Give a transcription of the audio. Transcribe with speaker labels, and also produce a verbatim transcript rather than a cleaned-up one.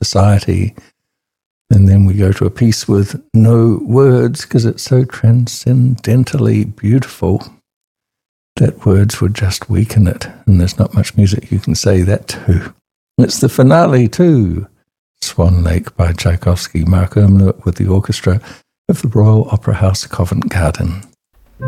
Speaker 1: society. And then we go to a piece with no words because it's so transcendentally beautiful that words would just weaken it. And there's not much music you can say that to. It's the finale to Swan Lake by Tchaikovsky, Mark Irmler with the orchestra of the Royal Opera House, Covent Garden.